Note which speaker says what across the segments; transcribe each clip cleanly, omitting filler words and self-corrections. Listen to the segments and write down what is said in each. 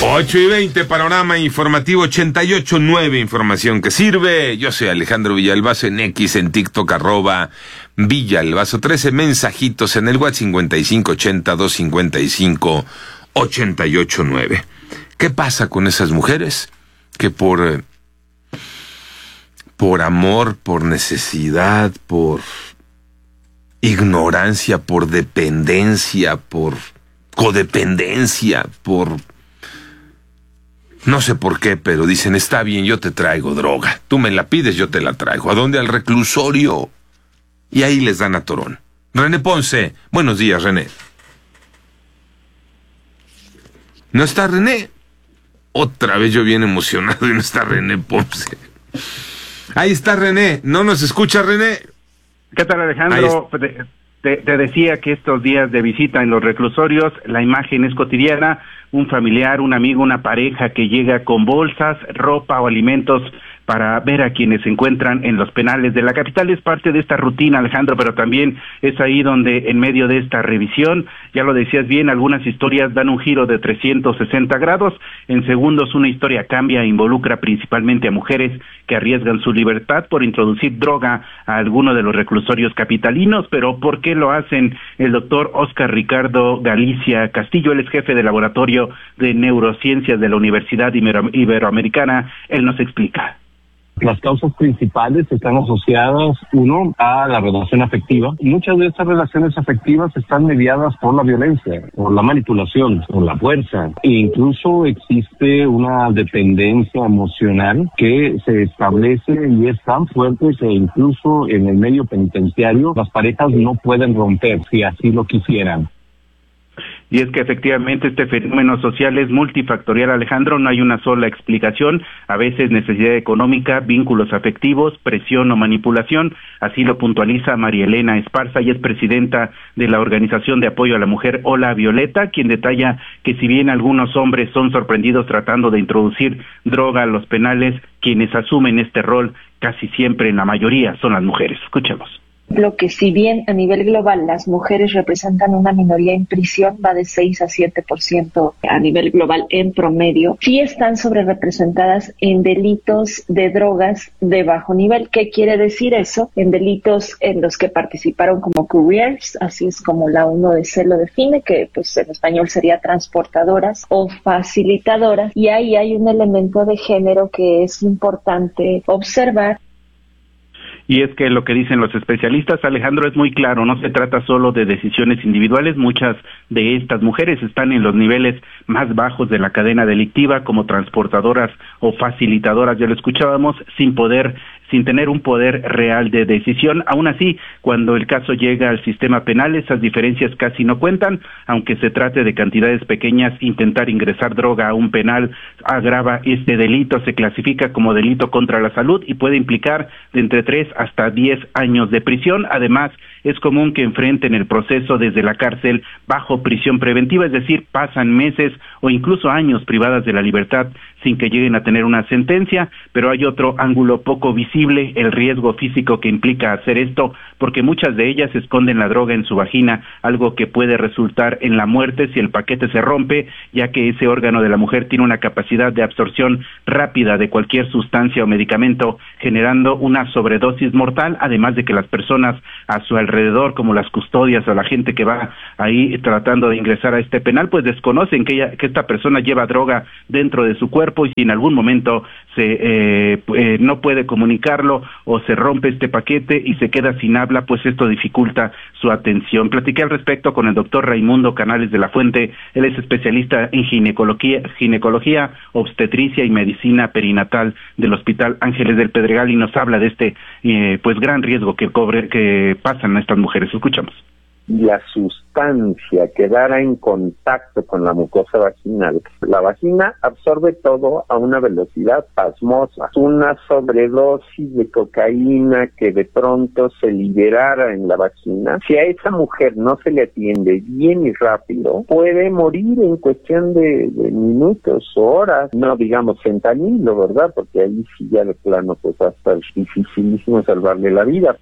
Speaker 1: 8:20, panorama informativo 88.9, información que sirve. Yo soy Alejandro Villalbazo en X, en TikTok, @Villalbazo 13, mensajitos en el WhatsApp 5580-255-889. ¿Qué pasa con esas mujeres que por amor, por necesidad, por ignorancia, por dependencia, por codependencia, por no sé por qué, pero dicen, está bien, yo te traigo droga, tú me la pides, yo te la traigo? ¿A dónde? Al reclusorio. Y ahí les dan a Torón. René Ponce, buenos días, René. ¿No está René? Otra vez yo bien emocionado y no está René Ponce. Ahí está René, ¿no nos escucha René?
Speaker 2: ¿Qué tal, Alejandro? Te decía que estos días de visita en los reclusorios, la imagen es cotidiana, un familiar, un amigo, una pareja que llega con bolsas, ropa o alimentos para ver a quienes se encuentran en los penales de la capital. Es parte de esta rutina, Alejandro, pero también es ahí donde en medio de esta revisión, ya lo decías bien, algunas historias dan un giro de 360 grados, en segundos una historia cambia e involucra principalmente a mujeres que arriesgan su libertad por introducir droga a alguno de los reclusorios capitalinos. Pero ¿por qué lo hacen? El doctor Oscar Ricardo Galicia Castillo, él es jefe de laboratorio de neurociencias de la Universidad Iberoamericana, él nos explica.
Speaker 3: Las causas principales están asociadas, uno, a la relación afectiva. Muchas de estas relaciones afectivas están mediadas por la violencia, por la manipulación, por la fuerza. E incluso existe una dependencia emocional que se establece y es tan fuerte que incluso en el medio penitenciario las parejas no pueden romper si así lo quisieran.
Speaker 2: Y es que efectivamente este fenómeno social es multifactorial, Alejandro, no hay una sola explicación, a veces necesidad económica, vínculos afectivos, presión o manipulación, así lo puntualiza María Elena Esparza, y es presidenta de la Organización de Apoyo a la Mujer Hola Violeta, quien detalla que si bien algunos hombres son sorprendidos tratando de introducir droga a los penales, quienes asumen este rol casi siempre, en la mayoría, son las mujeres. Escuchemos.
Speaker 4: Lo que si bien a nivel global las mujeres representan una minoría en prisión, va de 6 a 7% a nivel global en promedio, sí están sobrerepresentadas en delitos de drogas de bajo nivel. ¿Qué quiere decir eso? En delitos en los que participaron como couriers, así es como la ONU-DC lo define, que pues en español sería transportadoras o facilitadoras, y ahí hay un elemento de género que es importante observar.
Speaker 2: Y es que lo que dicen los especialistas, Alejandro, es muy claro, no se trata solo de decisiones individuales, muchas de estas mujeres están en los niveles más bajos de la cadena delictiva, como transportadoras o facilitadoras, ya lo escuchábamos, sin tener un poder real de decisión. Aún así, cuando el caso llega al sistema penal, esas diferencias casi no cuentan, aunque se trate de cantidades pequeñas. Intentar ingresar droga a un penal agrava este delito, se clasifica como delito contra la salud y puede implicar de entre 3 hasta 10 años de prisión. Además, es común que enfrenten el proceso desde la cárcel bajo prisión preventiva, es decir, pasan meses o incluso años privadas de la libertad sin que lleguen a tener una sentencia. Pero hay otro ángulo poco visible, el riesgo físico que implica hacer esto, porque muchas de ellas esconden la droga en su vagina, algo que puede resultar en la muerte si el paquete se rompe, ya que ese órgano de la mujer tiene una capacidad de absorción rápida de cualquier sustancia o medicamento, generando una sobredosis mortal, además de que las personas a su alrededor, como las custodias o la gente que va ahí tratando de ingresar a este penal, pues desconocen que esta persona lleva droga dentro de su cuerpo, y si en algún momento no puede comunicarlo o se rompe este paquete y se queda sin habla, pues esto dificulta su atención. Platiqué al respecto con el doctor Raimundo Canales de la Fuente, él es especialista en ginecología, obstetricia y medicina perinatal del Hospital Ángeles del Pedregal, y nos habla de este pues gran riesgo que pasan a estas mujeres. Escuchamos.
Speaker 5: La sustancia quedara en contacto con la mucosa vaginal. La vagina absorbe todo a una velocidad pasmosa. Una sobredosis de cocaína que de pronto se liberara en la vagina, si a esa mujer no se le atiende bien y rápido, puede morir en cuestión de minutos o horas, no digamos fentanilo, ¿verdad? Porque ahí sí ya de plano pues va a estar dificilísimo salvarle la vida.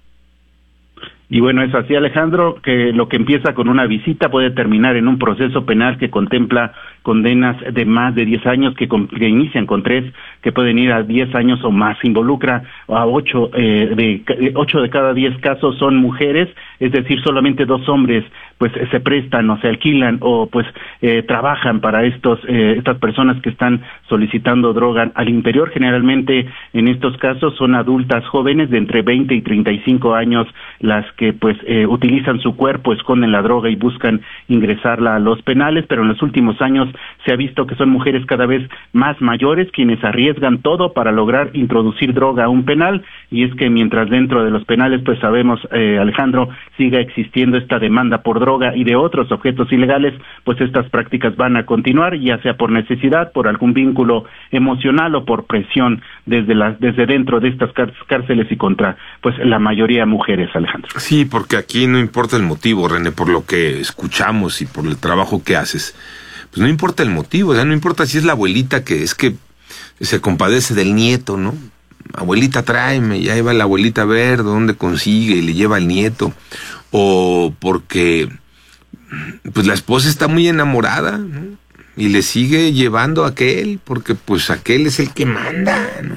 Speaker 2: Y bueno, es así, Alejandro, que lo que empieza con una visita puede terminar en un proceso penal que contempla condenas de más de 10 años que inician con 3, que pueden ir a 10 años o más. Involucra a 8 de cada 10 casos son mujeres, es decir, solamente 2 hombres pues se prestan o se alquilan o pues trabajan para estas personas que están solicitando droga al interior. Generalmente en estos casos son adultas jóvenes de entre 20 y 35 años las que pues utilizan su cuerpo, esconden la droga y buscan ingresarla a los penales, pero en los últimos años se ha visto que son mujeres cada vez más mayores quienes arriesgan todo para lograr introducir droga a un penal, y es que mientras dentro de los penales pues sabemos, Alejandro, siga existiendo esta demanda por droga y de otros objetos ilegales, pues estas prácticas van a continuar, ya sea por necesidad, por algún vínculo emocional o por presión desde dentro de estas cárceles y contra pues la mayoría mujeres, Alejandro.
Speaker 1: Sí, porque aquí no importa el motivo, René, por lo que escuchamos y por el trabajo que haces, pues no importa el motivo, o sea, no importa si es la abuelita que se compadece del nieto, ¿no? Abuelita, tráeme, ya va la abuelita a ver dónde consigue y le lleva al nieto, o porque pues la esposa está muy enamorada, ¿no? Y le sigue llevando a aquel, porque pues aquel es el que manda, ¿no?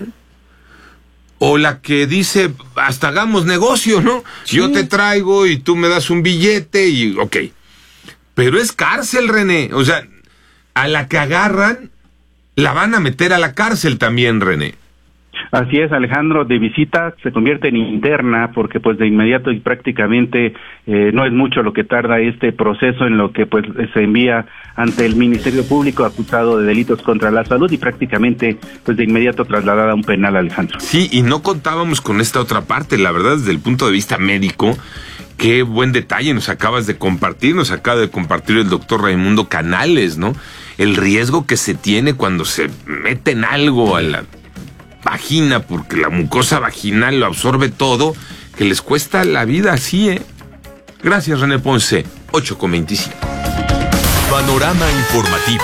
Speaker 1: O la que dice, hasta hagamos negocio, ¿no? Sí. Yo te traigo y tú me das un billete y ok. Pero es cárcel, René. O sea, a la que agarran, la van a meter a la cárcel también, René.
Speaker 2: Así es, Alejandro, de visita se convierte en interna porque pues de inmediato y prácticamente no es mucho lo que tarda este proceso en lo que pues se envía ante el Ministerio Público acusado de delitos contra la salud y prácticamente pues de inmediato trasladada a un penal, Alejandro.
Speaker 1: Sí, y no contábamos con esta otra parte, la verdad, desde el punto de vista médico. Qué buen detalle nos acaba de compartir el doctor Raimundo Canales, ¿no? El riesgo que se tiene cuando se meten algo a la vagina, porque la mucosa vaginal lo absorbe todo, que les cuesta la vida así, ¿eh? Gracias, René Ponce, 8:25.
Speaker 6: Panorama informativo.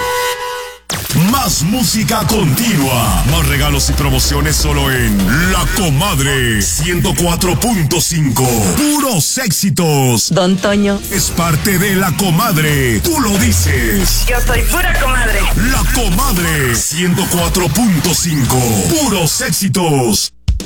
Speaker 6: Más música continua. Más regalos y promociones solo en La Comadre 104.5. Puros éxitos.
Speaker 7: Don Toño
Speaker 6: es parte de La Comadre. Tú lo dices.
Speaker 7: Yo soy pura comadre.
Speaker 6: La Comadre 104.5. Puros éxitos.